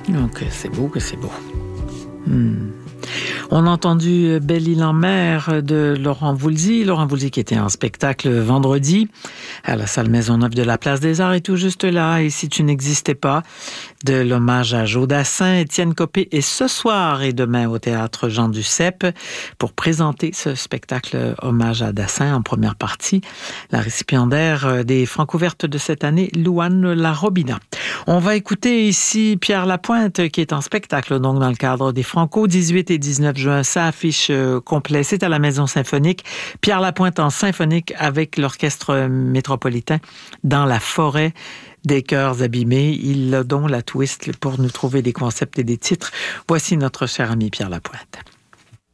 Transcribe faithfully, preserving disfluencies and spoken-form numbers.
Donc, c'est beau que c'est beau. Hmm. On a entendu Belle Île en mer de Laurent Voulzy. Laurent Voulzy qui était en spectacle vendredi à la salle Maisonneuve de la Place des Arts et tout juste là. Et si tu n'existais pas, de l'hommage à Joe Dassin. Étienne Copé est ce soir et demain au théâtre Jean Duceppe pour présenter ce spectacle hommage à Dassin en première partie. La récipiendaire des Francouvertes de cette année, Louane Larobina. On va écouter ici Pierre Lapointe qui est en spectacle donc dans le cadre des Franco, dix-huit et dix-neuf juin. Ça affiche complet. C'est à la Maison Symphonique. Pierre Lapointe en symphonique avec l'Orchestre Métropolitain dans la forêt des cœurs abîmés. Il a donc la twist pour nous trouver des concepts et des titres. Voici notre cher ami Pierre Lapointe.